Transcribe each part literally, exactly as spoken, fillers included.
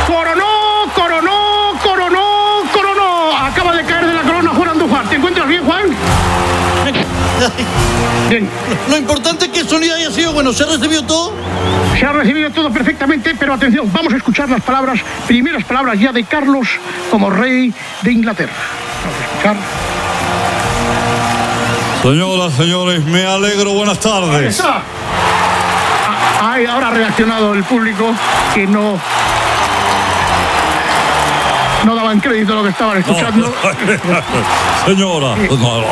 Coronó, coronó, coronó, coronó. Acaba de caer de la corona Juan Andújar. ¿Te encuentras bien, Juan? Bien. Lo importante es que el sonido haya sido bueno. ¿Se ha recibido todo? Se ha recibido todo perfectamente, pero atención, vamos a escuchar las palabras, primeras palabras ya de Carlos como rey de Inglaterra. Vamos a escuchar. Señoras, señores, me alegro, buenas tardes. Ahí está. Ah, ahí, ahora ha reaccionado el público que no... No daban crédito a lo que estaban escuchando. No. Señora. Sí. No, no.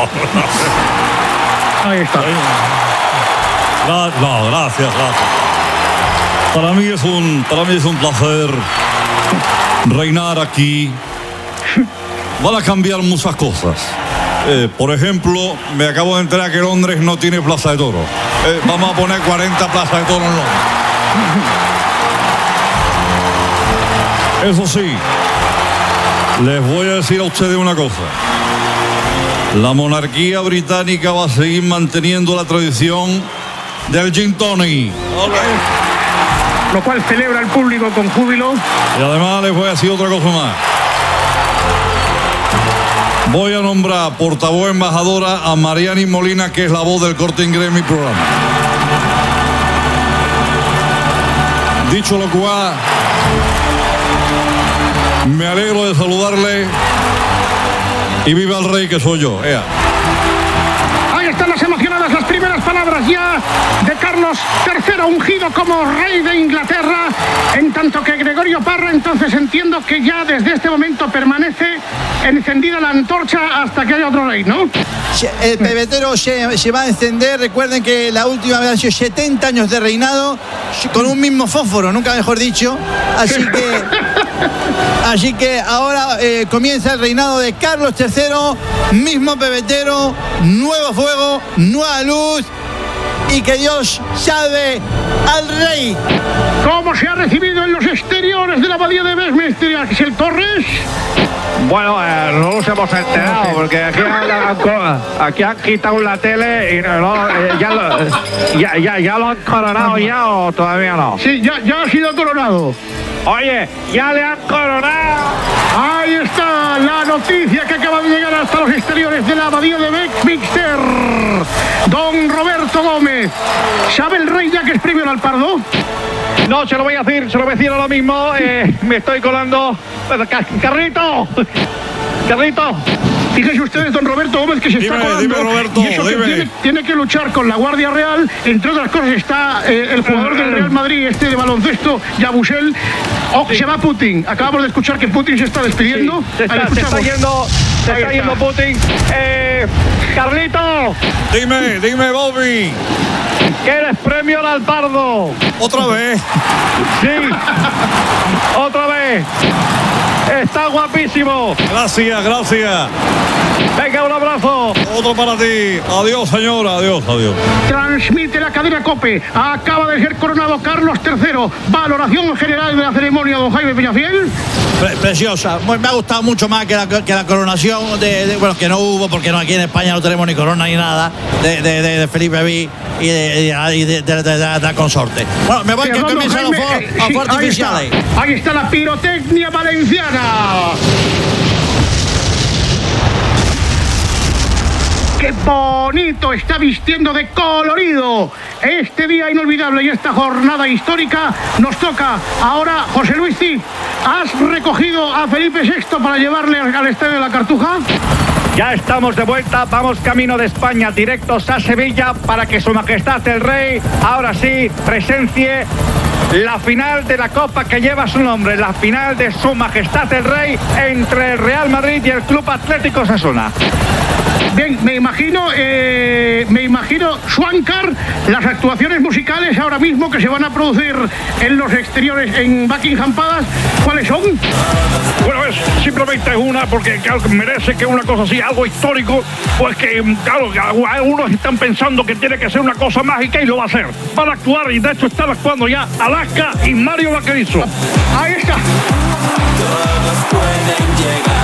Ahí está. No, gracias, gracias. Para mí es un, para mí es un placer reinar aquí. Van a cambiar muchas cosas. Eh, por ejemplo, me acabo de enterar que Londres no tiene plaza de toros. Eh, vamos a poner cuarenta plazas de toros en Londres. Eso sí, les voy a decir a ustedes una cosa. La monarquía británica va a seguir manteniendo la tradición del gin tonic. Lo cual celebra el público con júbilo. Y además les voy a decir otra cosa más. Voy a nombrar portavoz embajadora a Mariani Molina, que es la voz del Corte Inglés en mi programa. Dicho lo cual, me alegro de saludarle y viva el rey que soy yo. Ea. Ahí están las emocionadas, las primeras palabras ya de Carlos tercero, ungido como rey de Inglaterra, en tanto que Gregorio Parra, entonces entiendo que ya desde este momento permanece encendida la antorcha hasta que haya otro rey, ¿no? El pebetero se, se va a encender. Recuerden que la última vez han sido setenta años de reinado con un mismo fósforo, nunca mejor dicho. Así que, así que ahora eh, comienza el reinado de Carlos tercero, mismo pebetero, nuevo fuego, nueva luz. Y que Dios salve al rey. ¿Cómo se ha recibido en los exteriores de la abadía de Westminster, Axel Torres? Bueno, eh, no nos hemos enterado porque aquí han, aquí han quitado la tele y no, no, eh, ya, lo, ya, ya, ya lo han coronado ya o todavía no. Sí, ya, ya ha sido coronado. Oye, ya le han coronado. Ahí está la noticia que acaba de llegar hasta los exteriores de la abadía de Westminster. Don Roberto Gómez, ¿sabe el rey ya que es premio al Pardo? No, se lo voy a decir, se lo voy a decir ahora mismo. Eh, me estoy colando. ¡Carrito! ¡Carrito! Fíjense ustedes, don Roberto Gómez, que se dime, está colando. Dime, Roberto, y eso que dime. Tiene, tiene que luchar con la Guardia Real. Entre otras cosas está eh, el jugador del Real Madrid, este de baloncesto, Yabusel. Oh, sí. Se va Putin. Acabamos de escuchar que Putin se está despidiendo. Sí, se, está, se está yendo, se está, está yendo Putin. Eh, Carlito. Dime, dime, Bobby. ¿Que eres premio al Pardo? ¿Otra vez? Sí. Otra vez. Está guapísimo. Gracias, gracias. Venga, un abrazo. Otro para ti. Adiós, señora. Adiós, adiós. Transmite la cadena COPE. Acaba de ser coronado Carlos tercero. Valoración general de la ceremonia, don Jaime Peñafiel. Pre preciosa. Me ha gustado mucho más que la, que la coronación de, de, bueno, que no hubo, porque no, aquí en España no tenemos ni corona ni nada, de, de, de, de Felipe V y de, de, de, de, de, de, de consorte. Bueno, me voy, que comienzan los fuegos eh, sí, artificiales. Ahí está, ahí está la pirotecnia valenciana. ¡Qué bonito está vistiendo de colorido! Este día inolvidable y esta jornada histórica nos toca ahora, José Luis Cid. ¿Has recogido a Felipe sexto para llevarle al Estadio de la Cartuja? Ya estamos de vuelta, vamos camino de España, directos a Sevilla para que Su Majestad el Rey, ahora sí, presencie la final de la Copa que lleva su nombre, la final de Su Majestad el Rey entre el Real Madrid y el Club Atlético Osasuna. Bien, me imagino, eh, me imagino, Swankar, las actuaciones musicales ahora mismo que se van a producir en los exteriores en Buckingham Palace, ¿cuáles son? Bueno, es simplemente una, porque claro, merece que una cosa así, algo histórico, pues que, claro, algunos están pensando que tiene que ser una cosa mágica y lo va a hacer. Van a actuar y de hecho están actuando ya Alaska y Mario Vaquerizo. Ahí está. Todos pueden llegar.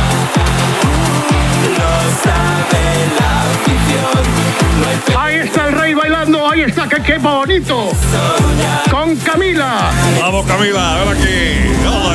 Ahí está el rey bailando, ahí está, que qué bonito. Con Camila. Vamos, Camila, ven aquí.